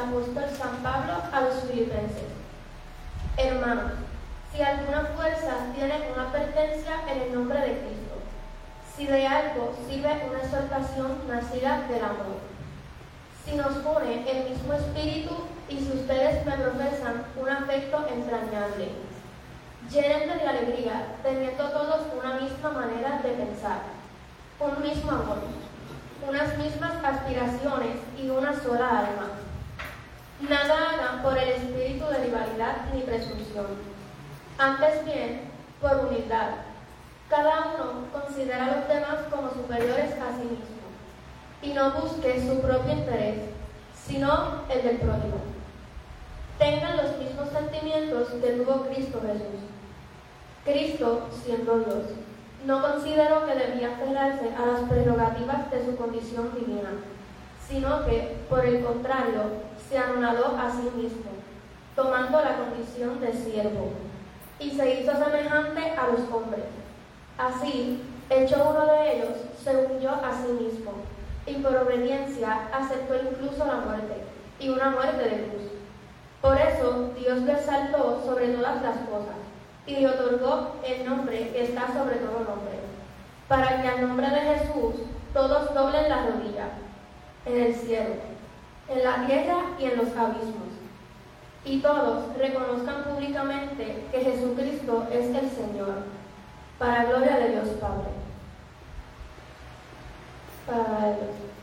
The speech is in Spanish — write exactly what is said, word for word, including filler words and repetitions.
apóstol San Pablo a los Filipenses. Hermanos, si alguna fuerza tiene una pertenencia en el nombre de Cristo, si de algo sirve una exhortación nacida del amor, si nos une el mismo espíritu y si ustedes me profesan un afecto entrañable, llénense de alegría, teniendo todos una misma manera de pensar, un mismo amor, unas mismas aspiraciones y una sola alma. Nada hagan por el espíritu de rivalidad ni presunción, antes bien por humildad. Cada uno considera a los demás como superiores a sí mismo y no busque su propio interés, sino el del prójimo. Tengan los mismos sentimientos que tuvo Cristo Jesús. Cristo, siendo Dios, no consideró que debía aferrarse a las prerrogativas de su condición divina, sino que, por el contrario, se anonadó a sí mismo, tomando la condición de siervo, y se hizo semejante a los hombres. Así, hecho uno de ellos, se humilló a sí mismo, y por obediencia aceptó incluso la muerte, y una muerte de cruz. Por eso Dios le exaltó sobre todas las cosas, y le otorgó el nombre que está sobre todo nombre, para que al nombre de Jesús todos doblen la rodilla, en el cielo, en la tierra y en los abismos, y todos reconozcan públicamente que Jesucristo es el Señor, para gloria de Dios Padre. Para Dios.